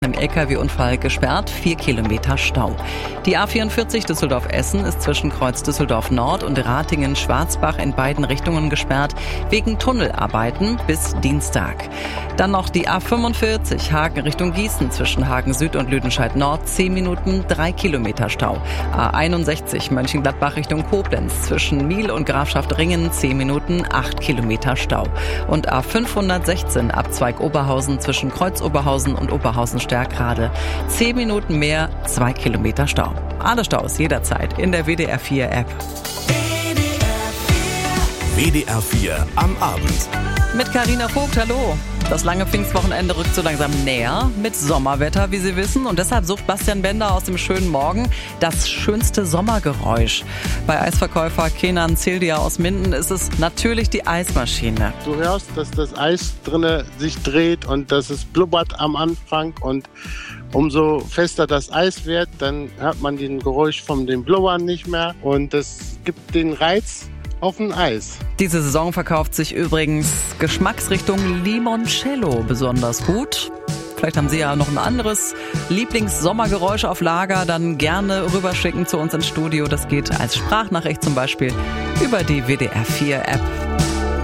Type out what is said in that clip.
Im LKW-Unfall gesperrt, 4 Kilometer Stau. Die A44 Düsseldorf-Essen ist zwischen Kreuz Düsseldorf-Nord und Ratingen-Schwarzbach in beiden Richtungen gesperrt, wegen Tunnelarbeiten bis Dienstag. Dann noch die A45 Hagen Richtung Gießen zwischen Hagen Süd und Lüdenscheid-Nord, 10 Minuten, 3 Kilometer Stau. A61 Mönchengladbach Richtung Koblenz zwischen Miel und Grafschaft Ringen, 10 Minuten, 8 Kilometer Stau. Und A516 Abzweig Oberhausen zwischen Kreuz Oberhausen und Oberhausen Stärkrade, 10 Minuten mehr, 2 Kilometer Stau. Alle Staus jederzeit in der WDR 4 App. WDR 4 am Abend. Mit Carina Vogt, hallo. Das lange Pfingstwochenende rückt so langsam näher mit Sommerwetter, wie Sie wissen. Und deshalb sucht Bastian Bender aus dem schönen Morgen das schönste Sommergeräusch. Bei Eisverkäufer Kenan Zildia aus Minden ist es natürlich die Eismaschine. Du hörst, dass das Eis drinne sich dreht und dass es blubbert am Anfang. Und umso fester das Eis wird, dann hört man den Geräusch von dem Blubbern nicht mehr. Und das gibt den Reiz auf dem Eis. Diese Saison verkauft sich übrigens Geschmacksrichtung Limoncello besonders gut. Vielleicht haben Sie ja noch ein anderes Lieblings-Sommergeräusch auf Lager, dann gerne rüberschicken zu uns ins Studio. Das geht als Sprachnachricht zum Beispiel über die WDR 4 App.